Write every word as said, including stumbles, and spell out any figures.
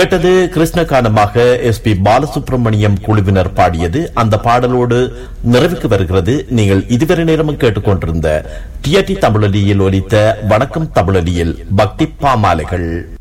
கேட்டது Krishna கானமாக S B Balasubramaniam குழுவினர் பாடியது. அந்த பாடலோடு நிறைவுக்கு வருகிறது நீங்கள் இதுவரை நேரமும் கேட்டுக்கொண்டிருந்த டிஆர்டி தமிழொலியில் ஒலித்த வணக்கம் தமிழொலியில் பக்தி பாமாலைகள்.